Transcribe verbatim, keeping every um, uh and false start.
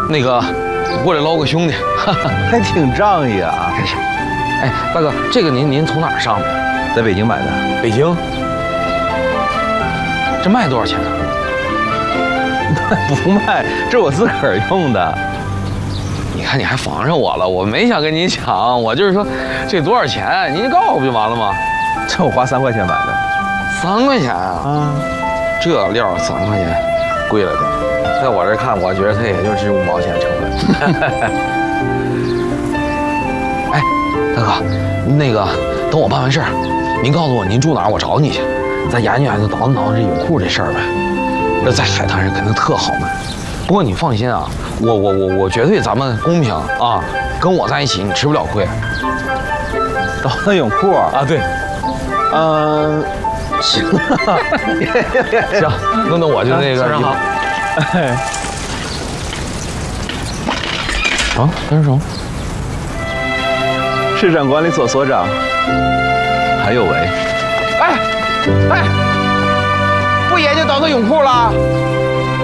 那个，我过来捞个兄弟， 还挺仗义啊。 真是。哎，大哥，这个您您从哪儿上的？ 在北京买的。 北京。这卖多少钱啊？ 不卖，这是我自个儿用的。 你看你还防着我了，我没想跟你抢，我就是说这多少钱，您告诉我不就完了吗？ 这我花三块钱买的。 三块钱啊？ 啊， 这料三块钱，贵了点。在我这看，我觉得它也就是五毛钱成本。哎，大哥，那个等我办完事儿，您告诉我您住哪儿，我找你去，咱研究研究，倒腾倒腾这泳裤这事儿呗。这在海滩上肯定特好卖。不过你放心啊，我我我我绝对咱们公平啊，跟我在一起你吃不了亏。 倒腾泳裤啊，对， 嗯，行， 行，那那我就那个。 非常好。哎， 啊，这是什么？ 市场管理所所长韩有为。 哎，哎，不研究倒腾泳裤了？